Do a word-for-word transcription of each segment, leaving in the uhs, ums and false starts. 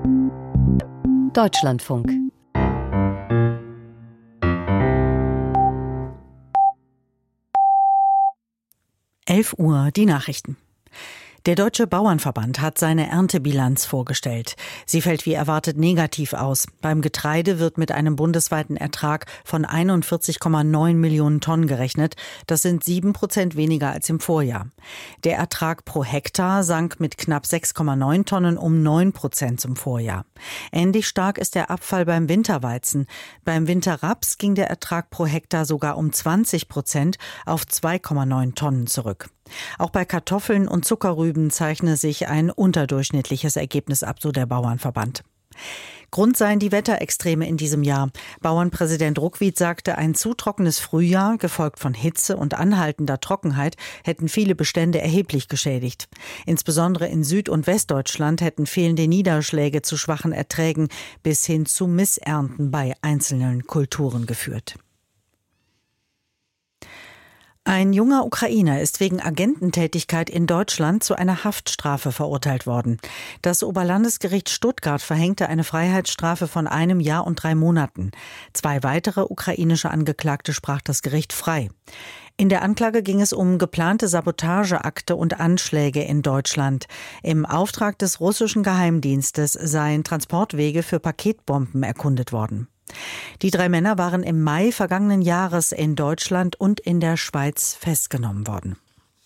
Deutschlandfunk. elf Uhr, die Nachrichten. Der Deutsche Bauernverband hat seine Erntebilanz vorgestellt. Sie fällt wie erwartet negativ aus. Beim Getreide wird mit einem bundesweiten Ertrag von einundvierzig Komma neun Millionen Tonnen gerechnet. Das sind sieben Prozent weniger als im Vorjahr. Der Ertrag pro Hektar sank mit knapp sechs Komma neun Tonnen um neun Prozent zum Vorjahr. Ähnlich stark ist der Abfall beim Winterweizen. Beim Winterraps ging der Ertrag pro Hektar sogar um zwanzig Prozent auf zwei Komma neun Tonnen zurück. Auch bei Kartoffeln und Zuckerrüben zeichne sich ein unterdurchschnittliches Ergebnis ab, so der Bauernverband. Grund seien die Wetterextreme in diesem Jahr. Bauernpräsident Ruckwied sagte, ein zu trockenes Frühjahr, gefolgt von Hitze und anhaltender Trockenheit, hätten viele Bestände erheblich geschädigt. Insbesondere in Süd- und Westdeutschland hätten fehlende Niederschläge zu schwachen Erträgen bis hin zu Missernten bei einzelnen Kulturen geführt. Ein junger Ukrainer ist wegen Agententätigkeit in Deutschland zu einer Haftstrafe verurteilt worden. Das Oberlandesgericht Stuttgart verhängte eine Freiheitsstrafe von einem Jahr und drei Monaten. Zwei weitere ukrainische Angeklagte sprach das Gericht frei. In der Anklage ging es um geplante Sabotageakte und Anschläge in Deutschland. Im Auftrag des russischen Geheimdienstes seien Transportwege für Paketbomben erkundet worden. Die drei Männer waren im Mai vergangenen Jahres in Deutschland und in der Schweiz festgenommen worden.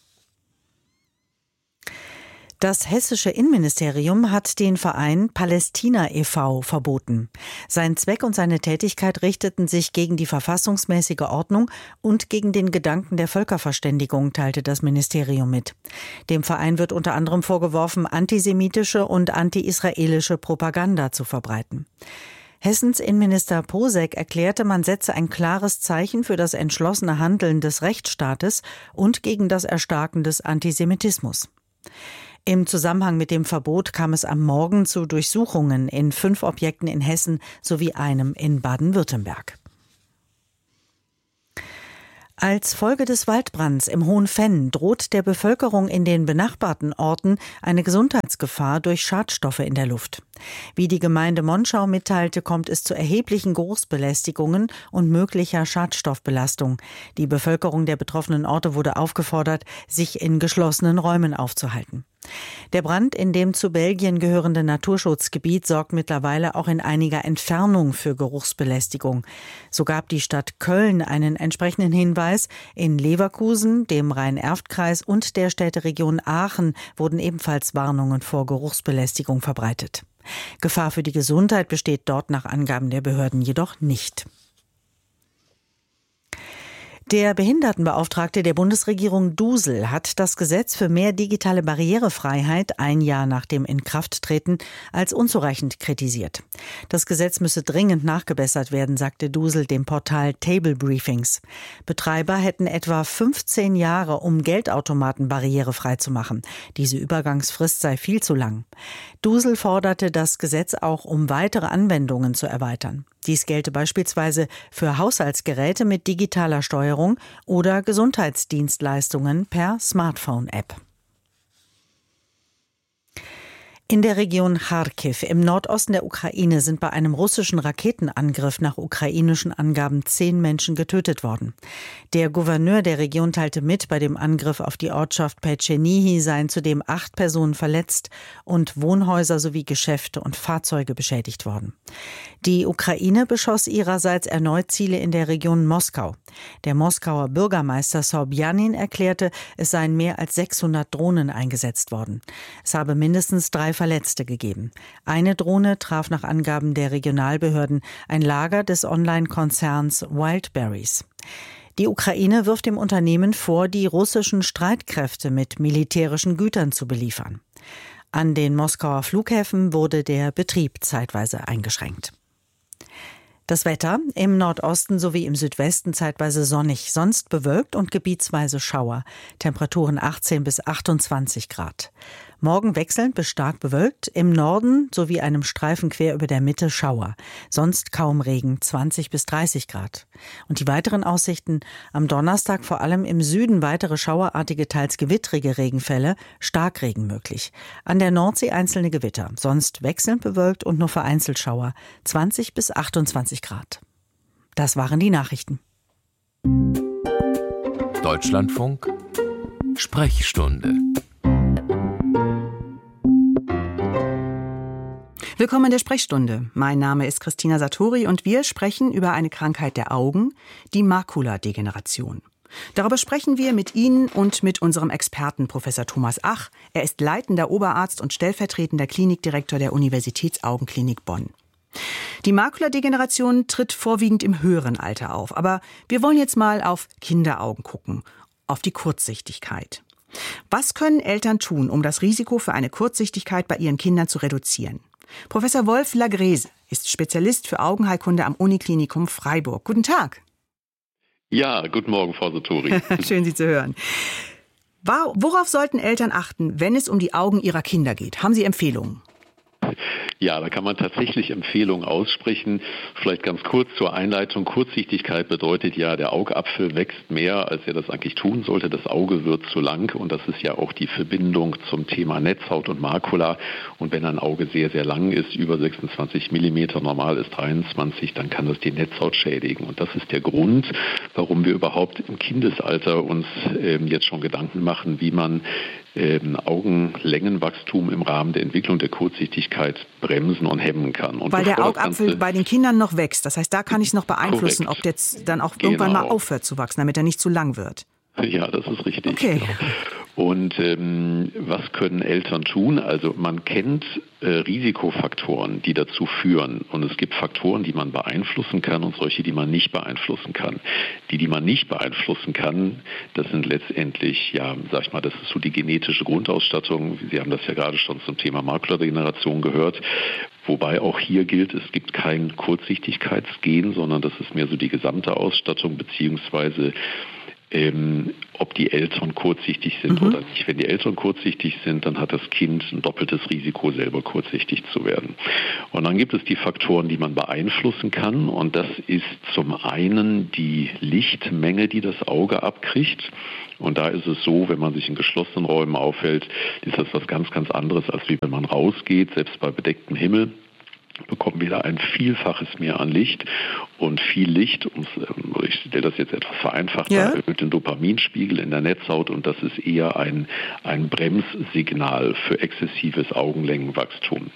Das hessische Innenministerium hat den Verein Palästina e V verboten. Sein Zweck und seine Tätigkeit richteten sich gegen die verfassungsmäßige Ordnung und gegen den Gedanken der Völkerverständigung, teilte das Ministerium mit. Dem Verein wird unter anderem vorgeworfen, antisemitische und anti-israelische Propaganda zu verbreiten. Hessens Innenminister Posek erklärte, man setze ein klares Zeichen für das entschlossene Handeln des Rechtsstaates und gegen das Erstarken des Antisemitismus. Im Zusammenhang mit dem Verbot kam es am Morgen zu Durchsuchungen in fünf Objekten in Hessen sowie einem in Baden-Württemberg. Als Folge des Waldbrands im Hohenfenn droht der Bevölkerung in den benachbarten Orten eine Gesundheitsgefahr durch Schadstoffe in der Luft. Wie die Gemeinde Monschau mitteilte, kommt es zu erheblichen Geruchsbelästigungen und möglicher Schadstoffbelastung. Die Bevölkerung der betroffenen Orte wurde aufgefordert, sich in geschlossenen Räumen aufzuhalten. Der Brand in dem zu Belgien gehörenden Naturschutzgebiet sorgt mittlerweile auch in einiger Entfernung für Geruchsbelästigung. So gab die Stadt Köln einen entsprechenden Hinweis. In Leverkusen, dem Rhein-Erft-Kreis und der Städteregion Aachen wurden ebenfalls Warnungen vor Geruchsbelästigung verbreitet. Gefahr für die Gesundheit besteht dort nach Angaben der Behörden jedoch nicht. Der Behindertenbeauftragte der Bundesregierung Dusel hat das Gesetz für mehr digitale Barrierefreiheit ein Jahr nach dem Inkrafttreten als unzureichend kritisiert. Das Gesetz müsse dringend nachgebessert werden, sagte Dusel dem Portal Table Briefings. Betreiber hätten etwa fünfzehn Jahre, um Geldautomaten barrierefrei zu machen. Diese Übergangsfrist sei viel zu lang. Dusel forderte das Gesetz auch, um weitere Anwendungen zu erweitern. Dies gelte beispielsweise für Haushaltsgeräte mit digitaler Steuerung oder Gesundheitsdienstleistungen per Smartphone-App. In der Region Charkiw im Nordosten der Ukraine sind bei einem russischen Raketenangriff nach ukrainischen Angaben zehn Menschen getötet worden. Der Gouverneur der Region teilte mit, bei dem Angriff auf die Ortschaft Petschenihi seien zudem acht Personen verletzt und Wohnhäuser sowie Geschäfte und Fahrzeuge beschädigt worden. Die Ukraine beschoss ihrerseits erneut Ziele in der Region Moskau. Der Moskauer Bürgermeister Sobjanin erklärte, es seien mehr als sechshundert Drohnen eingesetzt worden. Es habe mindestens drei Verletzte gegeben. Eine Drohne traf nach Angaben der Regionalbehörden ein Lager des Online-Konzerns Wildberries. Die Ukraine wirft dem Unternehmen vor, die russischen Streitkräfte mit militärischen Gütern zu beliefern. An den Moskauer Flughäfen wurde der Betrieb zeitweise eingeschränkt. Das Wetter im Nordosten sowie im Südwesten zeitweise sonnig, sonst bewölkt und gebietsweise Schauer. Temperaturen achtzehn bis achtundzwanzig Grad. Morgen wechselnd bis stark bewölkt, im Norden sowie einem Streifen quer über der Mitte Schauer. Sonst kaum Regen, zwanzig bis dreißig Grad. Und die weiteren Aussichten: am Donnerstag vor allem im Süden weitere schauerartige, teils gewittrige Regenfälle, Starkregen möglich. An der Nordsee einzelne Gewitter, sonst wechselnd bewölkt und nur vereinzelt Schauer, zwanzig bis achtundzwanzig Grad. Das waren die Nachrichten. Deutschlandfunk Sprechstunde. Willkommen in der Sprechstunde. Mein Name ist Christina Satori und wir sprechen über eine Krankheit der Augen, die Makuladegeneration. Darüber sprechen wir mit Ihnen und mit unserem Experten Professor Thomas Ach. Er ist leitender Oberarzt und stellvertretender Klinikdirektor der Universitätsaugenklinik Bonn. Die Makuladegeneration tritt vorwiegend im höheren Alter auf. Aber wir wollen jetzt mal auf Kinderaugen gucken, auf die Kurzsichtigkeit. Was können Eltern tun, um das Risiko für eine Kurzsichtigkeit bei ihren Kindern zu reduzieren? Professor Wolf Lagrese ist Spezialist für Augenheilkunde am Uniklinikum Freiburg. Guten Tag. Ja, guten Morgen, Frau Satori. Schön, Sie zu hören. Worauf sollten Eltern achten, wenn es um die Augen ihrer Kinder geht? Haben Sie Empfehlungen? Ja, da kann man tatsächlich Empfehlungen aussprechen. Vielleicht ganz kurz zur Einleitung. Kurzsichtigkeit bedeutet ja, der Augapfel wächst mehr, als er das eigentlich tun sollte. Das Auge wird zu lang und das ist ja auch die Verbindung zum Thema Netzhaut und Makula. Und wenn ein Auge sehr, sehr lang ist, über sechsundzwanzig Millimeter, normal ist dreiundzwanzig, dann kann das die Netzhaut schädigen. Und das ist der Grund, warum wir überhaupt im Kindesalter uns ähm, jetzt schon Gedanken machen, wie man ähm, Augenlängenwachstum im Rahmen der Entwicklung der Kurzsichtigkeit bremsen und hemmen kann. Und weil der Augapfel bei den Kindern noch wächst. Das heißt, da kann ich es noch beeinflussen, korrekt, ob der jetzt dann auch irgendwann genau. mal aufhört zu wachsen, damit er nicht zu lang wird. Ja, das ist richtig. Okay. Genau. Und ähm, was können Eltern tun? Also man kennt äh, Risikofaktoren, die dazu führen. Und es gibt Faktoren, die man beeinflussen kann und solche, die man nicht beeinflussen kann. Die, die man nicht beeinflussen kann, das sind letztendlich, ja, sag ich mal, das ist so die genetische Grundausstattung. Sie haben das ja gerade schon zum Thema Makuladegeneration gehört. Wobei auch hier gilt, es gibt kein Kurzsichtigkeitsgen, sondern das ist mehr so die gesamte Ausstattung, beziehungsweise Ähm, ob die Eltern kurzsichtig sind mhm. oder nicht. Wenn die Eltern kurzsichtig sind, dann hat das Kind ein doppeltes Risiko, selber kurzsichtig zu werden. Und dann gibt es die Faktoren, die man beeinflussen kann. Und das ist zum einen die Lichtmenge, die das Auge abkriegt. Und da ist es so, wenn man sich in geschlossenen Räumen aufhält, ist das was ganz, ganz anderes, als wie wenn man rausgeht, selbst bei bedecktem Himmel. Bekommen wir da ein Vielfaches mehr an Licht und viel Licht, ich stelle das jetzt etwas vereinfacht, ja. erhöht den Dopaminspiegel in der Netzhaut und das ist eher ein, ein Bremssignal für exzessives Augenlängenwachstum.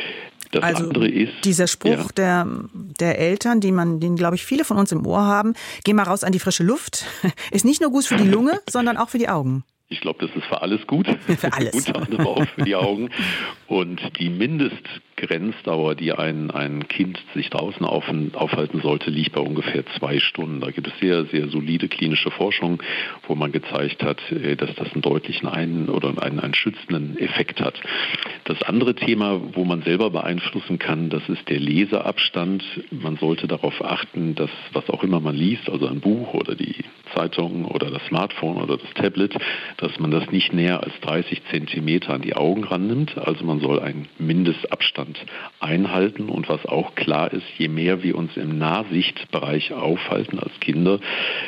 Das also andere ist, dieser Spruch ja. der, der Eltern, den man, den glaube ich viele von uns im Ohr haben, geh mal raus an die frische Luft, ist nicht nur gut für die Lunge, sondern auch für die Augen. Ich glaube, das ist für alles gut. Für alles. Unter anderem auch für die Augen. Und die Mindestgrenzdauer, die ein, ein Kind sich draußen auf, aufhalten sollte, liegt bei ungefähr zwei Stunden. Da gibt es sehr, sehr solide klinische Forschung, wo man gezeigt hat, dass das einen deutlichen einen oder einen, einen schützenden Effekt hat. Das andere Thema, wo man selber beeinflussen kann, das ist der Leseabstand. Man sollte darauf achten, dass was auch immer man liest, also ein Buch oder die Zeitung oder das Smartphone oder das Tablet, dass man das nicht näher als dreißig Zentimeter an die Augen rannimmt. Also man soll einen Mindestabstand einhalten. Und was auch klar ist, je mehr wir uns im Nahsichtbereich aufhalten als Kinder,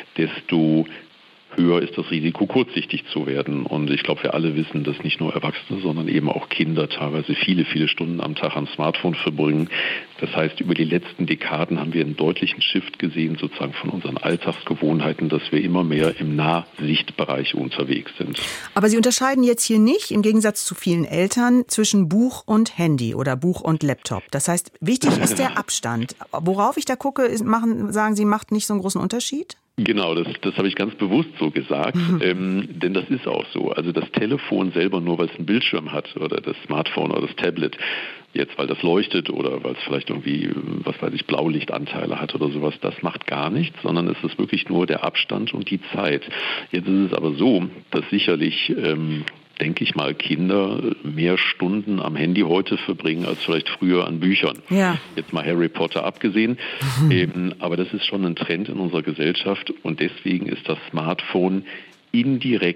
desto höher ist das Risiko, kurzsichtig zu werden. Und ich glaube, wir alle wissen, dass nicht nur Erwachsene, sondern eben auch Kinder teilweise viele, viele Stunden am Tag am Smartphone verbringen. Das heißt, über die letzten Dekaden haben wir einen deutlichen Shift gesehen, sozusagen von unseren Alltagsgewohnheiten, dass wir immer mehr im Nahsichtbereich unterwegs sind. Aber Sie unterscheiden jetzt hier nicht, im Gegensatz zu vielen Eltern, zwischen Buch und Handy oder Buch und Laptop. Das heißt, wichtig ist der Abstand. Worauf ich da gucke, ist, machen, sagen Sie, macht nicht so einen großen Unterschied? Genau, das, das habe ich ganz bewusst so gesagt, mhm. ähm, denn das ist auch so. Also das Telefon selber, nur weil es einen Bildschirm hat oder das Smartphone oder das Tablet, jetzt weil das leuchtet oder weil es vielleicht irgendwie, was weiß ich, Blaulichtanteile hat oder sowas, das macht gar nichts, sondern es ist wirklich nur der Abstand und die Zeit. Jetzt ist es aber so, dass sicherlich ähm, denke ich mal, Kinder mehr Stunden am Handy heute verbringen als vielleicht früher an Büchern. Ja. Jetzt mal Harry Potter abgesehen. Mhm. Ähm, aber das ist schon ein Trend in unserer Gesellschaft und deswegen ist das Smartphone indirekt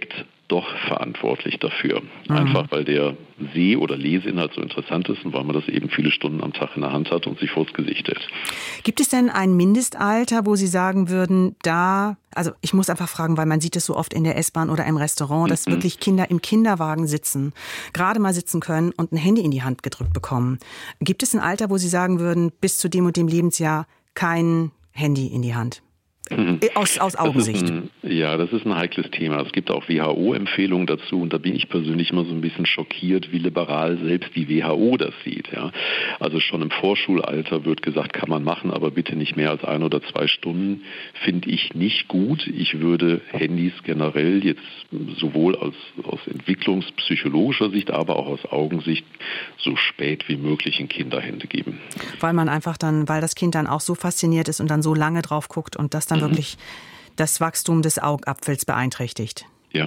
doch verantwortlich dafür. Mhm. Einfach weil der Seh- oder Leseinhalt so interessant ist und weil man das eben viele Stunden am Tag in der Hand hat und sich vors Gesicht hält. Gibt es denn ein Mindestalter, wo Sie sagen würden, da, also ich muss einfach fragen, weil man sieht es so oft in der S-Bahn oder im Restaurant, dass mhm. wirklich Kinder im Kinderwagen sitzen, gerade mal sitzen können und ein Handy in die Hand gedrückt bekommen. Gibt es ein Alter, wo Sie sagen würden, bis zu dem und dem Lebensjahr kein Handy in die Hand? Aus, aus Augensicht. Das ein, ja, das ist ein heikles Thema. Es gibt auch W H O-Empfehlungen dazu und da bin ich persönlich immer so ein bisschen schockiert, wie liberal selbst die W H O das sieht. Ja. Also schon im Vorschulalter wird gesagt, kann man machen, aber bitte nicht mehr als ein oder zwei Stunden, finde ich nicht gut. Ich würde Handys generell jetzt sowohl aus, aus entwicklungspsychologischer Sicht, aber auch aus Augensicht so spät wie möglich in Kinderhände geben. Weil man einfach dann, weil das Kind dann auch so fasziniert ist und dann so lange drauf guckt und das dann mhm. wirklich das Wachstum des Augapfels beeinträchtigt. Ja.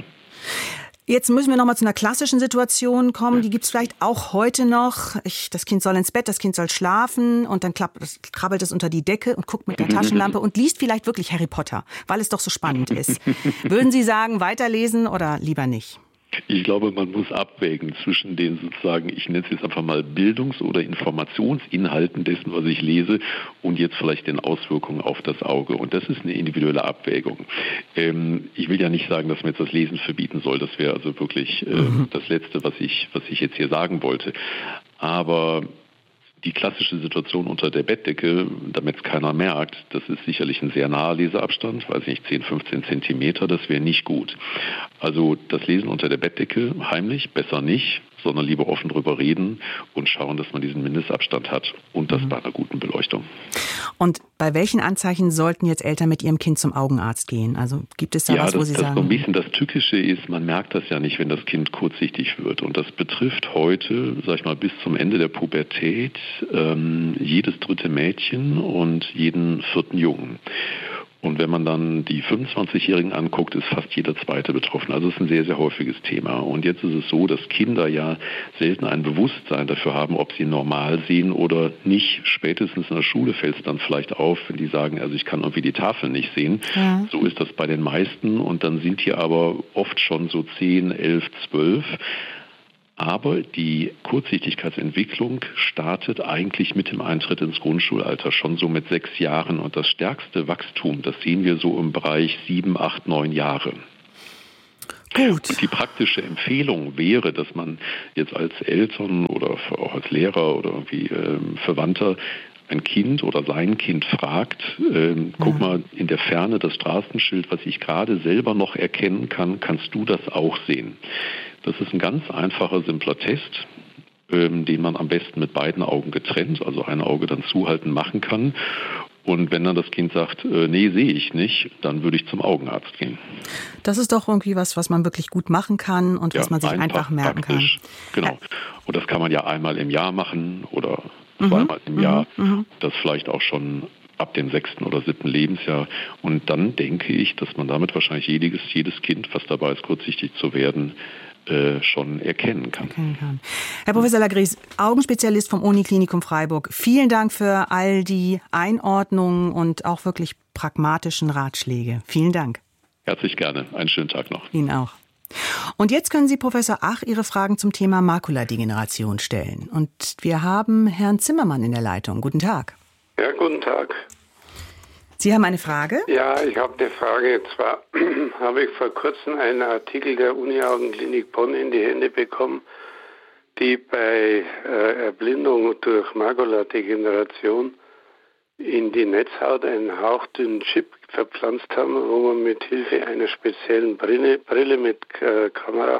Jetzt müssen wir noch mal zu einer klassischen Situation kommen. Die gibt es vielleicht auch heute noch. Ich, das Kind soll ins Bett, das Kind soll schlafen und dann klappt, krabbelt es unter die Decke und guckt mit der Taschenlampe und liest vielleicht wirklich Harry Potter, weil es doch so spannend ist. Würden Sie sagen, weiterlesen oder lieber nicht? Ich glaube, man muss abwägen zwischen den sozusagen, ich nenne es jetzt einfach mal Bildungs- oder Informationsinhalten dessen, was ich lese, und jetzt vielleicht den Auswirkungen auf das Auge. Und das ist eine individuelle Abwägung. Ähm, ich will ja nicht sagen, dass man jetzt das Lesen verbieten soll. Das wäre also wirklich äh, mhm. das Letzte, was ich, was ich jetzt hier sagen wollte. Aber die klassische Situation unter der Bettdecke, damit es keiner merkt, das ist sicherlich ein sehr naher Leseabstand, weiß ich nicht, zehn, fünfzehn Zentimeter, das wäre nicht gut. Also das Lesen unter der Bettdecke heimlich, besser nicht, sondern lieber offen drüber reden und schauen, dass man diesen Mindestabstand hat und das mhm. bei einer guten Beleuchtung. Und bei welchen Anzeichen sollten jetzt Eltern mit ihrem Kind zum Augenarzt gehen? Also gibt es da ja, was, wo das, Sie das sagen? So ein bisschen das Tückische ist, man merkt das ja nicht, wenn das Kind kurzsichtig wird. Und das betrifft heute, sag ich mal, bis zum Ende der Pubertät ähm, jedes dritte Mädchen und jeden vierten Jungen. Und wenn man dann die fünfundzwanzigjährigen anguckt, ist fast jeder Zweite betroffen. Also es ist ein sehr, sehr häufiges Thema. Und jetzt ist es so, dass Kinder ja selten ein Bewusstsein dafür haben, ob sie normal sehen oder nicht. Spätestens in der Schule fällt es dann vielleicht auf, wenn die sagen, also ich kann irgendwie die Tafel nicht sehen. Ja. So ist das bei den meisten. Und dann sind die aber oft schon so zehn, elf, zwölf. Aber die Kurzsichtigkeitsentwicklung startet eigentlich mit dem Eintritt ins Grundschulalter, schon so mit sechs Jahren. Und das stärkste Wachstum, das sehen wir so im Bereich sieben, acht, neun Jahre. Gut. Und die praktische Empfehlung wäre, dass man jetzt als Eltern oder auch als Lehrer oder irgendwie äh, Verwandter ein Kind oder sein Kind fragt, äh, guck mal in der Ferne das Straßenschild, was ich gerade selber noch erkennen kann, kannst du das auch sehen? Das ist ein ganz einfacher, simpler Test, ähm, den man am besten mit beiden Augen getrennt, also ein Auge dann zuhalten, machen kann. Und wenn dann das Kind sagt, äh, nee, sehe ich nicht, dann würde ich zum Augenarzt gehen. Das ist doch irgendwie was, was man wirklich gut machen kann und ja, was man sich einfach, einfach merken praktisch. kann. Genau. Und das kann man ja einmal im Jahr machen oder zweimal mhm. im Jahr. Mhm. Das vielleicht auch schon ab dem sechsten oder siebten Lebensjahr. Und dann denke ich, dass man damit wahrscheinlich jedes, jedes Kind, was dabei ist, kurzsichtig zu werden, äh, schon erkennen kann. erkennen kann. Herr Professor Lagris, Augenspezialist vom Uniklinikum Freiburg, vielen Dank für all die Einordnungen und auch wirklich pragmatischen Ratschläge. Vielen Dank. Herzlich gerne. Einen schönen Tag noch. Ihnen auch. Und jetzt können Sie Professor Ach Ihre Fragen zum Thema Makuladegeneration stellen. Und wir haben Herrn Zimmermann in der Leitung. Guten Tag. Ja, guten Tag. Sie haben eine Frage? Ja, ich habe eine Frage. Und zwar habe ich vor kurzem einen Artikel der Uni-Augenklinik Bonn in die Hände bekommen, die bei äh, Erblindung durch Makuladegeneration in die Netzhaut einen hauchdünnen Chip verpflanzt haben, wo man mit Hilfe einer speziellen Brille, Brille mit äh, Kamera,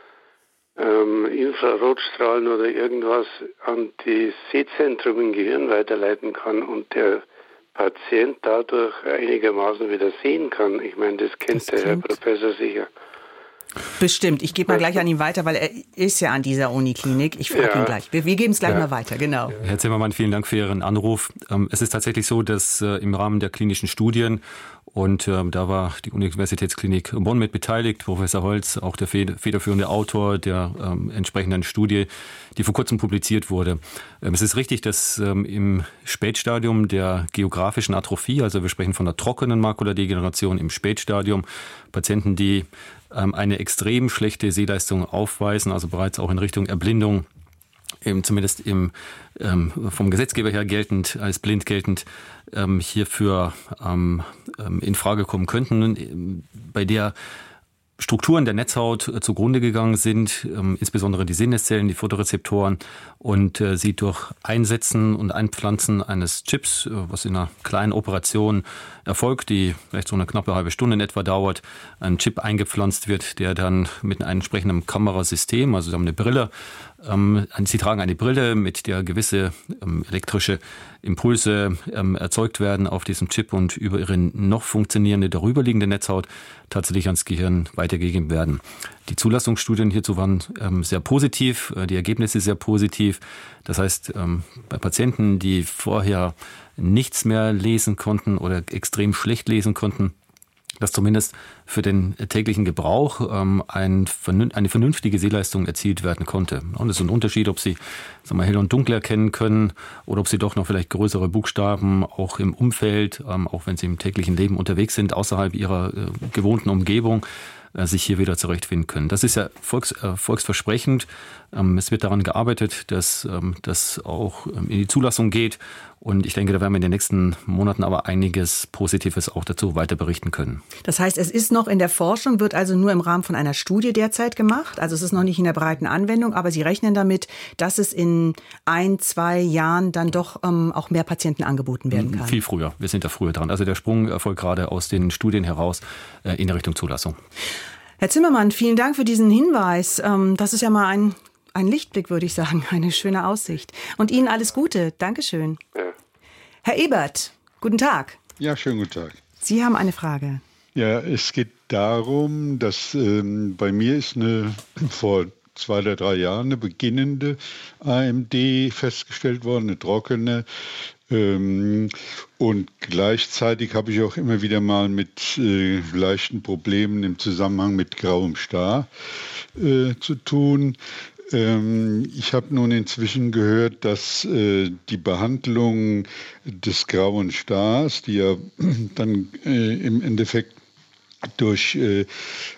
ähm, Infrarotstrahlen oder irgendwas an das Sehzentrum im Gehirn weiterleiten kann und der Patient dadurch einigermaßen wieder sehen kann. Ich meine, das kennt das der Herr Professor sicher. Bestimmt. Ich gebe mal gleich an ihn weiter, weil er ist ja an dieser Uniklinik. Ich frage ja. ihn gleich. Wir, wir geben es gleich ja. mal weiter, genau. Herr Zimmermann, vielen Dank für Ihren Anruf. Es ist tatsächlich so, dass im Rahmen der klinischen Studien Und äh, da war die Universitätsklinik Bonn mit beteiligt. Professor Holz, auch der federführende Autor der ähm, entsprechenden Studie, die vor kurzem publiziert wurde. Ähm, es ist richtig, dass ähm, im Spätstadium der geografischen Atrophie, also wir sprechen von einer trockenen Makuladegeneration im Spätstadium, Patienten, die ähm, eine extrem schlechte Sehleistung aufweisen, also bereits auch in Richtung Erblindung, eben zumindest im, ähm, vom Gesetzgeber her geltend, als blind geltend, ähm, hierfür ähm, in Frage kommen könnten, bei der Strukturen der Netzhaut äh, zugrunde gegangen sind, ähm, insbesondere die Sinneszellen, die Photorezeptoren, und äh, sie durch Einsetzen und Einpflanzen eines Chips, äh, was in einer kleinen Operation erfolgt, die vielleicht so eine knappe halbe Stunde in etwa dauert, ein Chip eingepflanzt wird, der dann mit einem entsprechenden Kamerasystem, also sie haben eine Brille, ähm, sie tragen eine Brille, mit der gewisse ähm, elektrische Impulse ähm, erzeugt werden auf diesem Chip und über ihre noch funktionierende darüberliegende Netzhaut tatsächlich ans Gehirn weitergegeben werden. Die Zulassungsstudien hierzu waren ähm, sehr positiv, äh, die Ergebnisse sehr positiv. Das heißt, ähm, bei Patienten, die vorher nichts mehr lesen konnten oder extrem schlecht lesen konnten, dass zumindest für den täglichen Gebrauch ähm, ein, eine vernünftige Sehleistung erzielt werden konnte. Und es ist ein Unterschied, ob Sie sagen wir, hell und dunkel erkennen können oder ob Sie doch noch vielleicht größere Buchstaben auch im Umfeld, ähm, auch wenn Sie im täglichen Leben unterwegs sind, außerhalb Ihrer äh, gewohnten Umgebung, äh, sich hier wieder zurechtfinden können. Das ist ja volks, äh, volksversprechend. Ähm, es wird daran gearbeitet, dass ähm, das auch ähm, in die Zulassung geht. Und ich denke, da werden wir in den nächsten Monaten aber einiges Positives auch dazu weiter berichten können. Das heißt, es ist noch in der Forschung, wird also nur im Rahmen von einer Studie derzeit gemacht. Also es ist noch nicht in der breiten Anwendung, aber Sie rechnen damit, dass es in ein, zwei Jahren dann doch ähm, auch mehr Patienten angeboten werden kann. Viel früher. Wir sind da früher dran. Also der Sprung erfolgt gerade aus den Studien heraus äh, in der Richtung Zulassung. Herr Zimmermann, vielen Dank für diesen Hinweis. Ähm, das ist ja mal ein Ein Lichtblick, würde ich sagen. Eine schöne Aussicht. Und Ihnen alles Gute. Dankeschön. Ja. Herr Ebert, guten Tag. Ja, schönen guten Tag. Sie haben eine Frage. Ja, es geht darum, dass ähm, bei mir ist eine vor zwei oder drei Jahren eine beginnende A M D festgestellt worden, eine trockene. Ähm, und gleichzeitig habe ich auch immer wieder mal mit äh, leichten Problemen im Zusammenhang mit grauem Star äh, zu tun. Ich habe nun inzwischen gehört, dass äh, die Behandlung des grauen Stars, die ja dann äh, im Endeffekt durch äh,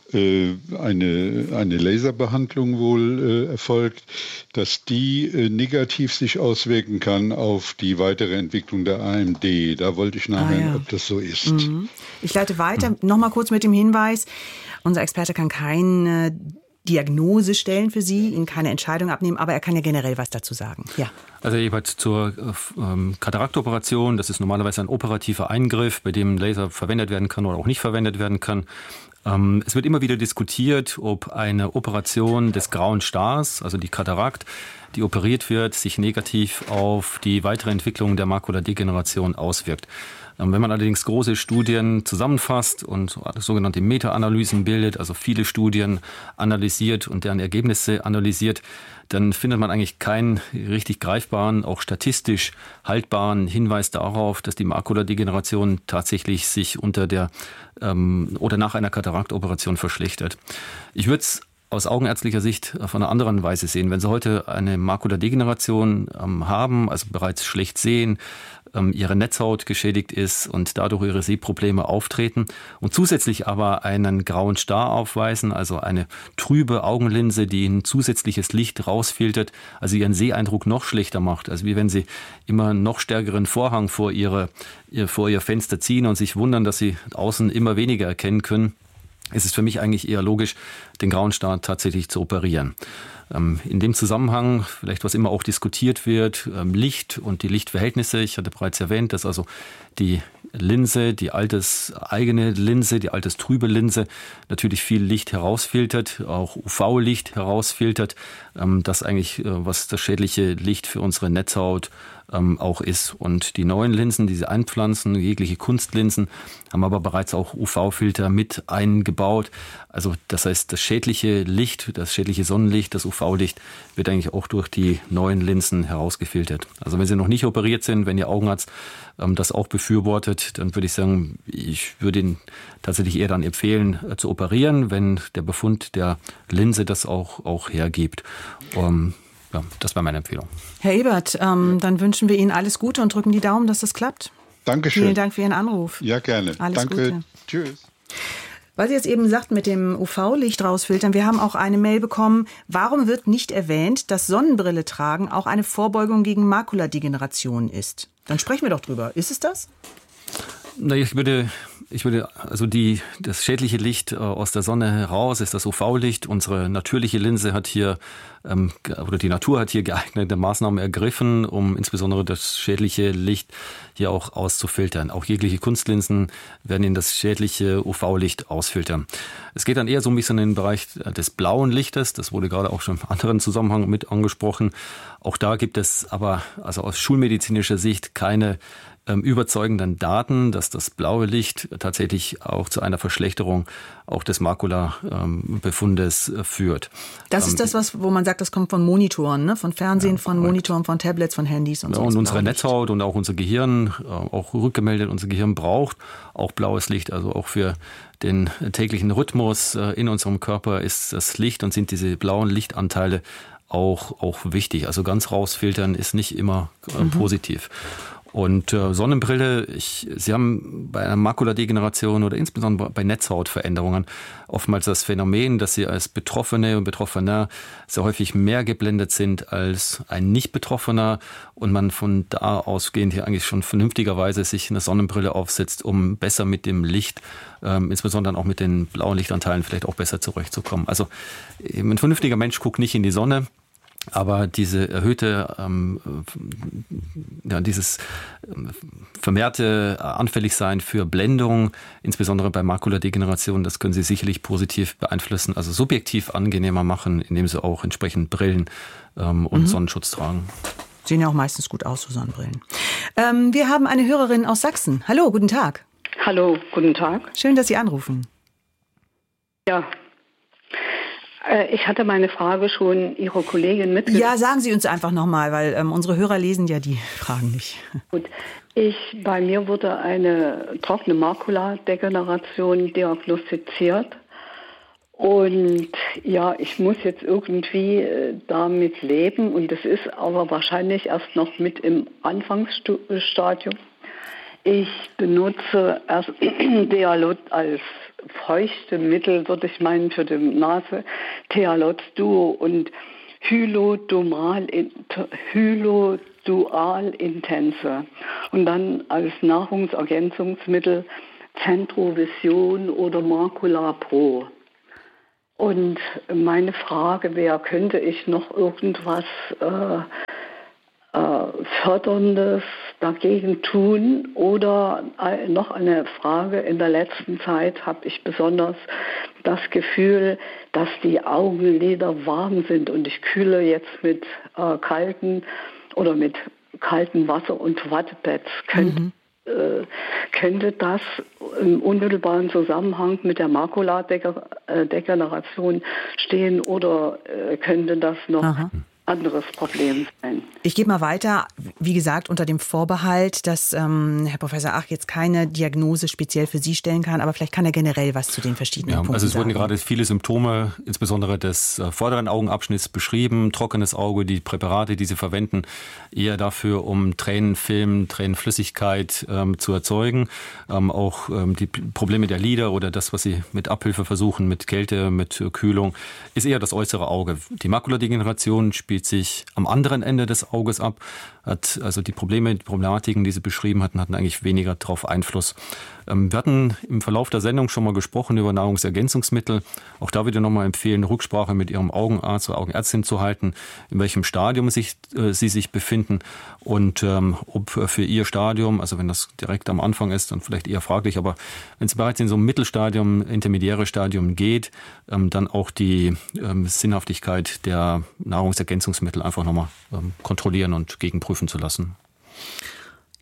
eine, eine Laserbehandlung wohl äh, erfolgt, dass die äh, negativ sich auswirken kann auf die weitere Entwicklung der A M D. Da wollte ich nachhören, ah, ja. ob das so ist. Mhm. Ich leite weiter. Mhm. Nochmal kurz mit dem Hinweis, unser Experte kann keine Diagnose stellen für Sie, Ihnen keine Entscheidung abnehmen, aber er kann ja generell was dazu sagen. Ja. Also jeweils zur ähm, Kataraktoperation, das ist normalerweise ein operativer Eingriff, bei dem Laser verwendet werden kann oder auch nicht verwendet werden kann. Ähm, es wird immer wieder diskutiert, ob eine Operation des grauen Stars, also die Katarakt, die operiert wird, sich negativ auf die weitere Entwicklung der Makuladegeneration auswirkt. Wenn man allerdings große Studien zusammenfasst und sogenannte Meta-Analysen bildet, also viele Studien analysiert und deren Ergebnisse analysiert, dann findet man eigentlich keinen richtig greifbaren, auch statistisch haltbaren Hinweis darauf, dass die Makuladegeneration tatsächlich sich unter der ähm, oder nach einer Kataraktoperation verschlechtert. Ich würde es aus augenärztlicher Sicht von einer anderen Weise sehen. Wenn Sie heute eine Makuladegeneration ähm, haben, also bereits schlecht sehen, ähm, Ihre Netzhaut geschädigt ist und dadurch Ihre Sehprobleme auftreten und zusätzlich aber einen grauen Star aufweisen, also eine trübe Augenlinse, die ein zusätzliches Licht rausfiltert, also Ihren Seheindruck noch schlechter macht. Also wie wenn Sie immer noch stärkeren Vorhang vor, ihre, ihr, vor Ihr Fenster ziehen und sich wundern, dass Sie außen immer weniger erkennen können. Es ist für mich eigentlich eher logisch, den grauen Star tatsächlich zu operieren. In dem Zusammenhang, vielleicht was immer auch diskutiert wird, Licht und die Lichtverhältnisse. Ich hatte bereits erwähnt, dass also die Linse, die alterseigene Linse, die alterstrübe Linse natürlich viel Licht herausfiltert, auch U V-Licht herausfiltert, das eigentlich, was das schädliche Licht für unsere Netzhaut ähm, auch ist. Und die neuen Linsen, diese Einpflanzen, jegliche Kunstlinsen, haben aber bereits auch U V-Filter mit eingebaut. Also das heißt, das schädliche Licht, das schädliche Sonnenlicht, das U V-Licht wird eigentlich auch durch die neuen Linsen herausgefiltert. Also wenn Sie noch nicht operiert sind, wenn Ihr Augenarzt ähm, das auch befürwortet, dann würde ich sagen, ich würde Ihnen tatsächlich eher dann empfehlen, äh, zu operieren, wenn der Befund der Linse das auch, auch hergibt. Um, ja, das war meine Empfehlung. Herr Ebert, ähm, dann wünschen wir Ihnen alles Gute und drücken die Daumen, dass das klappt. Dankeschön. Vielen Dank für Ihren Anruf. Ja, gerne. Alles Danke. Gute. Tschüss. Weil Sie jetzt eben sagten, mit dem U V-Licht rausfiltern, wir haben auch eine Mail bekommen, warum wird nicht erwähnt, dass Sonnenbrille tragen auch eine Vorbeugung gegen Makuladegeneration ist? Dann sprechen wir doch drüber. Ist es das? Na, ich würde, ich würde, also die, das schädliche Licht äh, aus der Sonne heraus ist das U V-Licht. Unsere natürliche Linse hat hier, ähm, oder die Natur hat hier geeignete Maßnahmen ergriffen, um insbesondere das schädliche Licht hier auch auszufiltern. Auch jegliche Kunstlinsen werden in das schädliche U V-Licht ausfiltern. Es geht dann eher so ein bisschen in den Bereich des blauen Lichtes. Das wurde gerade auch schon im anderen Zusammenhang mit angesprochen. Auch da gibt es aber, also aus schulmedizinischer Sicht, keine überzeugenden Daten, dass das blaue Licht tatsächlich auch zu einer Verschlechterung auch des Makulabefundes führt. Das ist das, was, wo man sagt, das kommt von Monitoren, ne? Von Fernsehen, ja, von Monitoren, von Tablets, von Handys und so. Ja, und unsere Netzhaut und auch unser Gehirn, auch rückgemeldet, unser Gehirn braucht auch blaues Licht, also auch für den täglichen Rhythmus in unserem Körper ist das Licht und sind diese blauen Lichtanteile auch, auch wichtig. Also ganz rausfiltern ist nicht immer äh, mhm. positiv. Und äh, Sonnenbrille, ich, Sie haben bei einer Makuladegeneration oder insbesondere bei Netzhautveränderungen oftmals das Phänomen, dass Sie als Betroffene und Betroffener sehr häufig mehr geblendet sind als ein Nicht-Betroffener und man von da ausgehend hier eigentlich schon vernünftigerweise sich eine Sonnenbrille aufsetzt, um besser mit dem Licht, ähm, insbesondere auch mit den blauen Lichtanteilen vielleicht auch besser zurechtzukommen. Also ein vernünftiger Mensch guckt nicht in die Sonne. Aber diese erhöhte, ähm, ja, dieses vermehrte Anfälligsein für Blendung, insbesondere bei Makuladegeneration, das können Sie sicherlich positiv beeinflussen, also subjektiv angenehmer machen, indem Sie auch entsprechend Brillen ähm, und mhm. Sonnenschutz tragen. Sehen ja auch meistens gut aus, so Sonnenbrillen. Ähm, wir haben eine Hörerin aus Sachsen. Hallo, guten Tag. Hallo, guten Tag. Schön, dass Sie anrufen. Ja. Ich hatte meine Frage schon Ihrer Kollegin mitgeteilt. Ja, sagen Sie uns einfach nochmal, weil ähm, unsere Hörer lesen ja die Fragen nicht. Gut, ich, bei mir wurde eine trockene Makuladegeneration diagnostiziert. Und ja, ich muss jetzt irgendwie damit leben. Und es ist aber wahrscheinlich erst noch mit im Anfangsstadium. Ich benutze erst Dealot als feuchte Mittel, würde ich meinen, für die Nase, Dealot Duo und Hylodual, Hylodual Intense. Und dann als Nahrungsergänzungsmittel Centrovision oder Macula Pro. Und meine Frage wäre, könnte ich noch irgendwas äh, Förderndes dagegen tun? Oder noch eine Frage, in der letzten Zeit habe ich besonders das Gefühl, dass die Augenlider warm sind und ich kühle jetzt mit äh, kalten oder mit kaltem Wasser und Wattepads. Könnt, mhm. äh, könnte das im unmittelbaren Zusammenhang mit der Makuladegeneration stehen oder äh, könnte das noch Aha. anderes Problem sein? Ich gebe mal weiter, wie gesagt, unter dem Vorbehalt, dass ähm, Herr Professor Ach jetzt keine Diagnose speziell für Sie stellen kann, aber vielleicht kann er generell was zu den verschiedenen ja, Punkten also es sagen. wurden gerade viele Symptome, insbesondere des äh, vorderen Augenabschnitts beschrieben, trockenes Auge, die Präparate, die Sie verwenden, eher dafür, um Tränenfilm, Tränenflüssigkeit ähm, zu erzeugen. Ähm, auch ähm, die Probleme der Lider oder das, was Sie mit Abhilfe versuchen, mit Kälte, mit äh, Kühlung, ist eher das äußere Auge. Die Makuladegeneration spielt sich am anderen Ende des Auges ab, hat also die Probleme, die Problematiken, die Sie beschrieben hatten, hatten eigentlich weniger darauf Einfluss. Wir hatten im Verlauf der Sendung schon mal gesprochen über Nahrungsergänzungsmittel. Auch da würde ich nochmal empfehlen, Rücksprache mit Ihrem Augenarzt oder Augenärztin zu halten, in welchem Stadium sich, äh, Sie sich befinden und ähm, ob für Ihr Stadium, also wenn das direkt am Anfang ist, dann vielleicht eher fraglich, aber wenn es bereits in so ein Mittelstadium, intermediäre Stadium geht, ähm, dann auch die ähm, Sinnhaftigkeit der Nahrungsergänzungsmittel einfach nochmal ähm, kontrollieren und gegenprüfen zu lassen.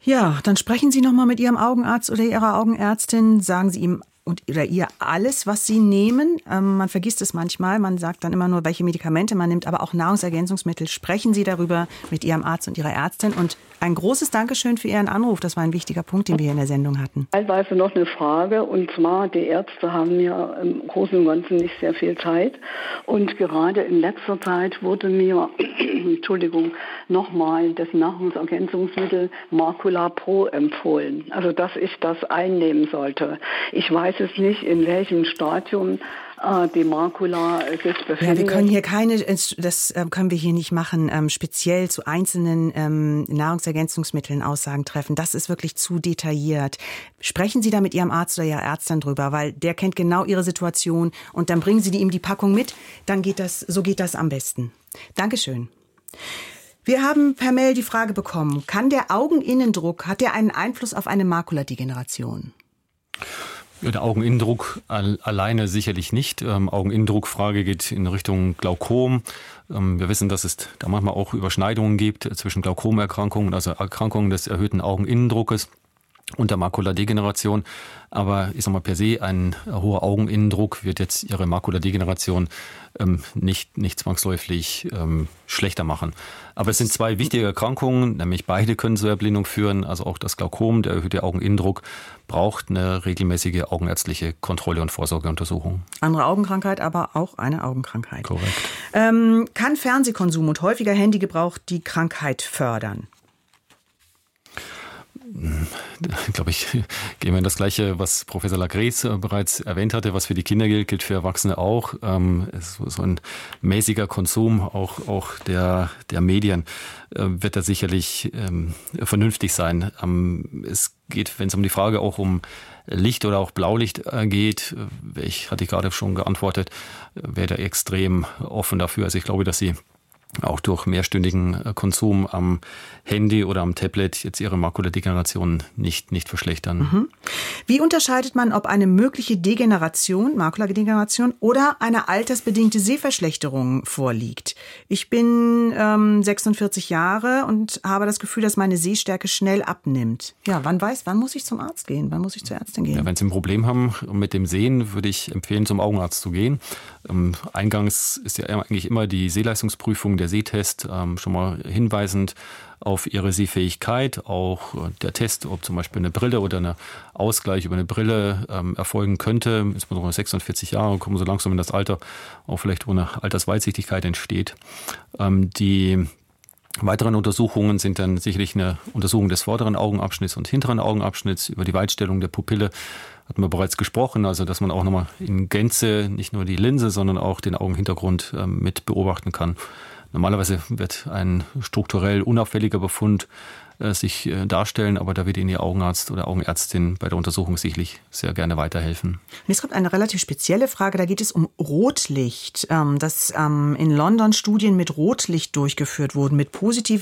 Ja, dann sprechen Sie noch mal mit Ihrem Augenarzt oder Ihrer Augenärztin, sagen Sie ihm und oder ihr alles, was Sie nehmen. Ähm, man vergisst es manchmal, man sagt dann immer nur, welche Medikamente man nimmt, aber auch Nahrungsergänzungsmittel. Sprechen Sie darüber mit Ihrem Arzt und Ihrer Ärztin. Und ein großes Dankeschön für Ihren Anruf. Das war ein wichtiger Punkt, den wir hier in der Sendung hatten. Teilweise noch eine Frage, und zwar, die Ärzte haben ja im Großen und Ganzen nicht sehr viel Zeit. Und gerade in letzter Zeit wurde mir, Entschuldigung, nochmal das Nahrungsergänzungsmittel Macula Pro empfohlen. Also, dass ich das einnehmen sollte. Ich weiß es nicht, in welchem Stadium äh, die Macula sich befindet. Ja, wir können hier keine, das können wir hier nicht machen, ähm, speziell zu einzelnen ähm, Nahrungsergänzungsmitteln Aussagen treffen. Das ist wirklich zu detailliert. Sprechen Sie da mit Ihrem Arzt oder Ihrer Ärztin drüber, weil der kennt genau Ihre Situation und dann bringen Sie ihm die Packung mit. Dann geht das, so geht das am besten. Dankeschön. Wir haben per Mail die Frage bekommen, kann der Augeninnendruck, hat der einen Einfluss auf eine Makuladegeneration? Ja, der Augeninnendruck alleine sicherlich nicht. Ähm, Augeninnendruckfrage geht in Richtung Glaukom. Ähm, wir wissen, dass es da manchmal auch Überschneidungen gibt zwischen Glaukomerkrankungen, also Erkrankungen des erhöhten Augeninnendruckes und der Makuladegeneration. Aber ich sag mal, per se ein hoher Augeninnendruck wird jetzt Ihre Makuladegeneration ähm, nicht, nicht zwangsläufig ähm, schlechter machen. Aber es sind zwei wichtige Erkrankungen, nämlich beide können zur Erblindung führen. Also auch das Glaukom, der erhöhte Augeninnendruck, braucht eine regelmäßige augenärztliche Kontrolle und Vorsorgeuntersuchung. Andere Augenkrankheit, aber auch eine Augenkrankheit. Korrekt. Ähm, kann Fernsehkonsum und häufiger Handygebrauch die Krankheit fördern? Ich glaube, ich gehe mal in das Gleiche, was Professor Lagres bereits erwähnt hatte, was für die Kinder gilt, gilt für Erwachsene auch. Ähm, so ein mäßiger Konsum auch, auch der, der Medien äh, wird da sicherlich ähm, vernünftig sein. Ähm, es geht, wenn es um die Frage auch um Licht oder auch Blaulicht geht, ich hatte ich gerade schon geantwortet, wäre da extrem offen dafür. Also ich glaube, dass Sie auch durch mehrstündigen Konsum am Handy oder am Tablet jetzt ihre Makuladegeneration nicht, nicht verschlechtern. Mhm. Wie unterscheidet man, ob eine mögliche Degeneration, Makuladegeneration oder eine altersbedingte Sehverschlechterung vorliegt? Ich bin ähm, sechsundvierzig Jahre und habe das Gefühl, dass meine Sehstärke schnell abnimmt. Ja, wann weiß, wann muss ich zum Arzt gehen? Wann muss ich zur Ärztin gehen? Ja, wenn Sie ein Problem haben mit dem Sehen, würde ich empfehlen, zum Augenarzt zu gehen. Ähm, eingangs ist ja eigentlich immer die Sehleistungsprüfung, der Sehtest, ähm, schon mal hinweisend auf Ihre Sehfähigkeit. Auch äh, der Test, ob zum Beispiel eine Brille oder ein Ausgleich über eine Brille ähm, erfolgen könnte. Insbesondere sechsundvierzig Jahre kommen so langsam in das Alter, auch vielleicht ohne Altersweitsichtigkeit entsteht. Ähm, die weiteren Untersuchungen sind dann sicherlich eine Untersuchung des vorderen Augenabschnitts und hinteren Augenabschnitts. Über die Weitstellung der Pupille hatten wir bereits gesprochen, also dass man auch nochmal in Gänze nicht nur die Linse, sondern auch den Augenhintergrund äh, mit beobachten kann. Normalerweise wird ein strukturell unauffälliger Befund äh, sich äh, darstellen, aber da wird Ihnen Ihr Augenarzt oder Augenärztin bei der Untersuchung sicherlich sehr gerne weiterhelfen. Es kommt eine relativ spezielle Frage, da geht es um Rotlicht, ähm, dass ähm, in London Studien mit Rotlicht durchgeführt wurden, mit positiven